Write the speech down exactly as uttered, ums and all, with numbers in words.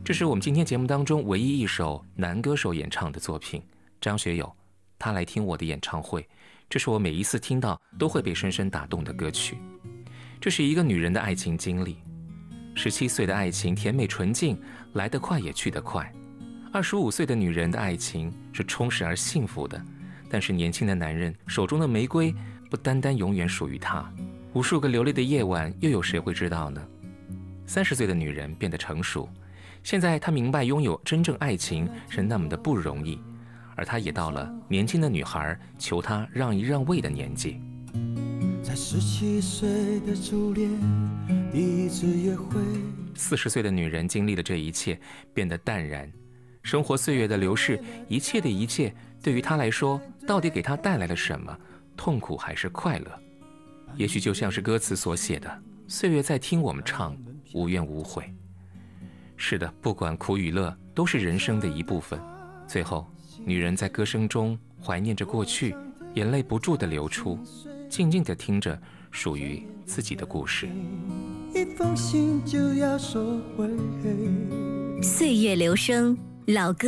这是我们今天节目当中唯一一首男歌手演唱的作品，张学友，他来听我的演唱会，这是我每一次听到都会被深深打动的歌曲。这是一个女人的爱情经历，十七岁的爱情甜美纯净，来得快也去得快。二十五岁的女人的爱情是充实而幸福的，但是年轻的男人手中的玫瑰不单单永远属于他，无数个流泪的夜晚，又有谁会知道呢？三十岁的女人变得成熟，现在她明白拥有真正爱情是那么的不容易，而她也到了年轻的女孩求她让一让位的年纪。 在十七岁的初恋，第一次约会。 四十岁的女人经历了这一切，变得淡然。生活岁月的流逝，一切的一切，对于她来说，到底给她带来了什么？痛苦还是快乐？也许就像是歌词所写的，岁月在听我们唱，无怨无悔。是的，不管苦与乐，都是人生的一部分。最后，女人在歌声中怀念着过去，眼泪不住地流出，静静地听着属于自己的故事。 一封信就要收回。 岁月流声，老歌